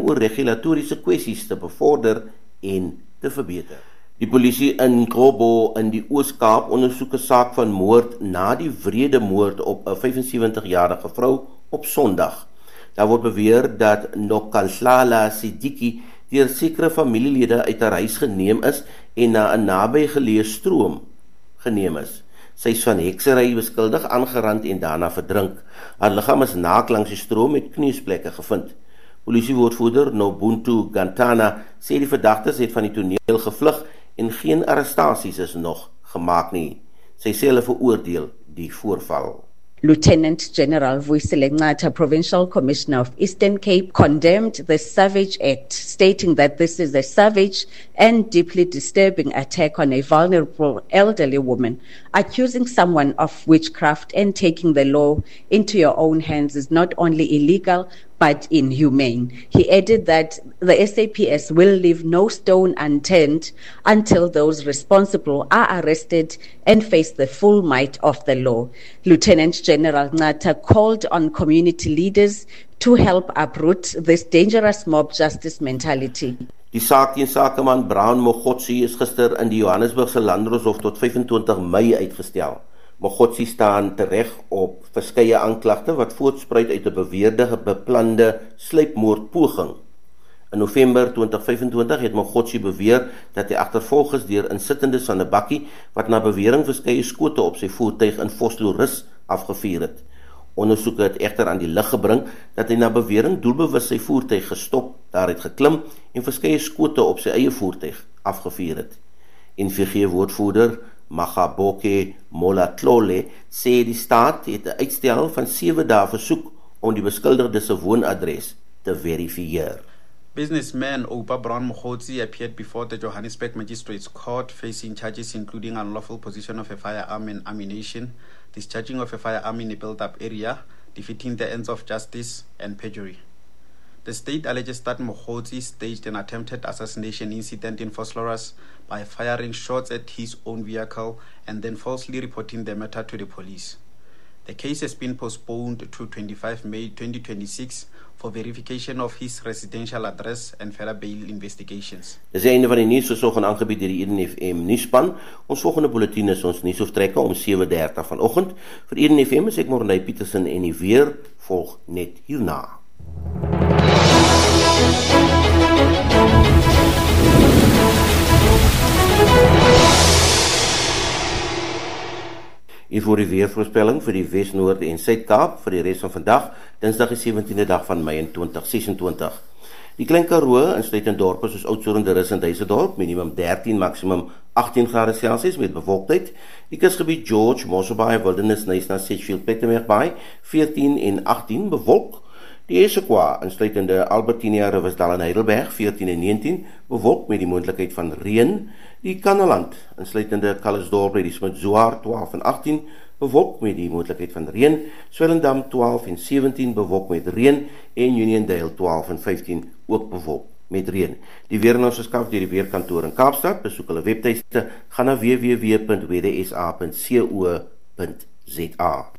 oor regulatoriese kwessies te bevorder en te verbeter. Die polisie in Krobo in die Oos-Kaap ondersoek 'n saak van moord na die wrede moord op 'n 75-jarige vrou op Sondag. Daar word beweer dat Nokalhlala Siddiqui deur sekere familielede uit haar huis geneem is en na 'n nabygeleë stroom geneem is. Sy is van heksery beskuldig, aangerand en daarna verdrink. Haar liggaam is naak langs die stroom met kneusplekke gevind. Polisiewoordvoerder Nobuntu Gantana sê die verdagtes het van die toneel gevlug en geen arrestasies is nog gemaak nie. Sy sê hulle veroordeel die voorval. Lieutenant General Vuyisile Nxatha, Provincial Commissioner of Eastern Cape, condemned the Savage Act, stating that this is a savage and deeply disturbing attack on a vulnerable elderly woman. Accusing someone of witchcraft and taking the law into your own hands is not only illegal, but inhumane. He added that the SAPS will leave no stone unturned until those responsible are arrested and face the full might of the law. Lieutenant General Nxatha called on community leaders to help uproot this dangerous mob justice mentality. Die saak teen sakeman Brown Mogotsi is gister in die Johannesburgse Landdroshof tot 25 Mei uitgestel. Mogotsi staan tereg op verskeie aanklagte wat voortspruit uit 'n beweerde beplande sluipmoordpoging. In November 2025 het Mogotsi beweer dat hy agtervolg is deur insittendes van 'n bakkie wat na bewering verskeie skote op sy voertuig in Vosloorus afgevuur het. Ondersoeke het egter aan die lig gebring dat hy na bewering doelbewus sy voertuig gestop, daaruit geklim en verskeie skote op sy eie voertuig afgevuur het. NVG-woordvoerder Magaboke Molatlole sê die staat het 'n uitstel van 7 dae versoek om die beskuldigde se woonadres te verifieer. Businessman Oupa Brown Mogotsi appeared before the Johannesburg Magistrates Court facing charges including unlawful possession of a firearm and ammunition, discharging of a firearm in a built-up area, defeating the ends of justice, and perjury. The state alleges that Mogotsi staged an attempted assassination incident in Vosloorus by firing shots at his own vehicle and then falsely reporting the matter to the police. The case has been postponed to 25 May 2026 for verification of his residential address and further bail investigations. Dis die einde van die nuus versorg en aangebied deur die Eden FM nuusspan. Ons volgende bulletin is ons nuusoftrekke om 7:30 vanoggend. Vir Eden FM is ek Morney Petersen en die weer volg net hierna. Hier voor die weervoorspelling vir die Wes-, Noord- en Suid-Kaap vir die res van vandag, Dinsdag die 17de dag van Mei in 2026. Die Klein Karoo, insluitend dorpe soos Oudtshoorn, De Rus en Duisendorp, minimum 13, maksimum 18 grade Celsius met bewolktheid. Die kusgebied George, Mosselbaai, Wildernis, Knysna, Sedgefield, Pietermaritzburg, 14 en 18 bewolk. Die Esekwa, insluitende Albertinia, Riversdal en Heidelberg, 14 en 19, bewolk met die moontlikheid van reën. Die Kannaland, insluitende Calisdorp, die Smutswaar, 12 en 18, bewolk met die moontlikheid van reën. Swellendam, 12 en 17, bewolk met reën. En Uniondale, 12 en 15, ook bewolk met reën. Die weer in ons geskaf deur die Weerkantoor in Kaapstad. Besoek hulle webtuiste, gaan na www.wdsa.co.za.